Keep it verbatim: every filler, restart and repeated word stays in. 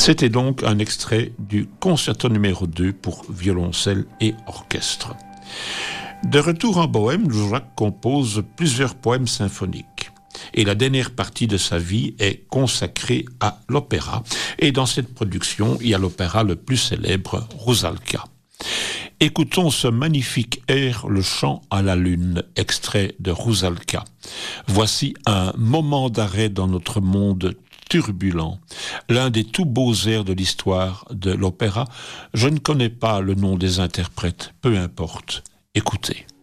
C'était donc un extrait du concerto numéro deux pour violoncelle et orchestre. De retour en Bohème, Dvořák compose plusieurs poèmes symphoniques. Et la dernière partie de sa vie est consacrée à l'opéra. Et dans cette production, il y a l'opéra le plus célèbre, Rusalka. Écoutons ce magnifique air, le chant à la lune, extrait de Rusalka. Voici un moment d'arrêt dans notre monde turbulent, l'un des tout beaux airs de l'histoire de l'opéra. Je ne connais pas le nom des interprètes, peu importe. Écoutez.